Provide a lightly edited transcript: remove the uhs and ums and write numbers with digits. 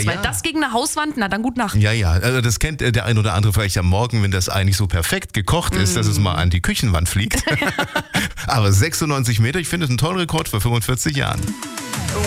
weil das gegen eine Hauswand, na dann gut Nacht. Ja, also das kennt der ein oder andere vielleicht am Morgen, wenn das eigentlich so perfekt gekocht ist, dass es mal an die Küchenwand fliegt. Aber 96 Meter, ich finde es ein toller Rekord für 45 Jahren.